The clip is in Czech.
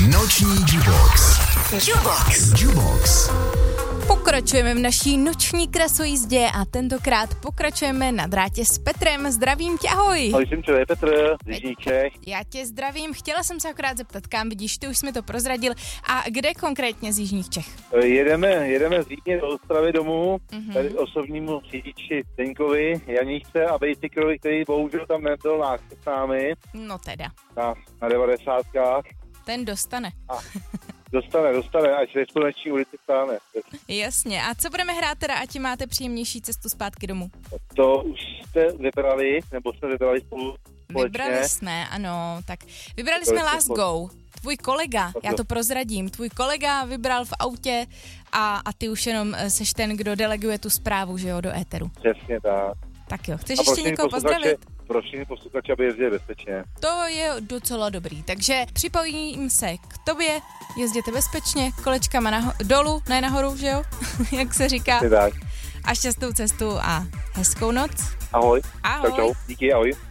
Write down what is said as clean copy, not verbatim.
Noční Jubox. Pokračujeme v naší noční krasojízdě a tentokrát pokračujeme na drátě s Petrem. Zdravím tě, ahoj. Ahoj, jsem člověk Petr, z Jižních Čech. Já tě zdravím, chtěla jsem se akorát zeptat, kam vidíš, ty už jsi mi to prozradil. A kde konkrétně z Jižních Čech? Jedeme z Vídně do Ostravy domů, tady osobnímu řidiči Zdeňkovi, Janíčce a Bejcykrovi, který bohužel tam nebyl náchod s námi. No teda. Na 90. Ten dostane. Dostane, až ve Sluneční ulici stáne. Jasně, a co budeme hrát teda, ať máte příjemnější cestu zpátky domů? To už jste vybrali, nebo jsme vybrali spolu společně? Vybrali jsme, ano, tak vybrali jsme Last Go. Tvůj kolega, já to prozradím, tvůj kolega vybral v autě a ty už jenom seš ten, kdo deleguje tu zprávu, že jo, do éteru. Přesně tak. Tak jo, chceš ještě někoho pozdravit? Pro všechny posluchače, aby jezdili bezpečně. To je docela dobrý, takže připojím se k tobě, jezděte bezpečně, kolečkama dolů, ne nahoru, že jo, jak se říká. Tak. A šťastnou cestu a hezkou noc. Ahoj. Ahoj. Čau. Díky, ahoj.